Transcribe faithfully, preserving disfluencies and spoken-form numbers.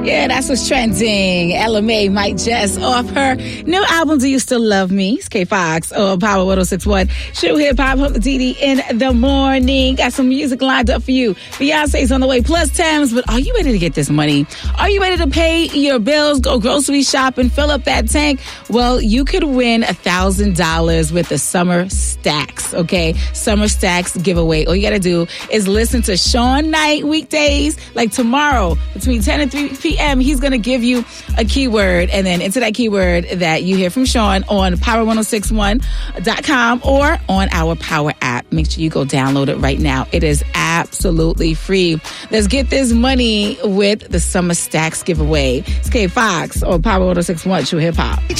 Yeah, that's what's trending. Ella Mai might just off her new album, Do You Still Love Me? It's K Fox on Power one oh six point one. True Hip Hop, Hope Didi in the morning. Got some music lined up for you. Beyonce's on the way, plus Thames. But are you ready to get this money? Are you ready to pay your bills, go grocery shopping, fill up that tank? Well, you could win one thousand dollars with the Summer Stacks, okay? Summer Stacks giveaway. All you got to do is listen to Sean Knight weekdays, like tomorrow between ten and three p.m. He's going to give you a keyword, and then into that keyword that you hear from Sean on power ten sixty-one dot com or on our Power app. Make sure you go download it right now. It is absolutely free. Let's get this money with the Summer Stacks giveaway. It's K Fox on Power ten sixty-one True Hip Hop.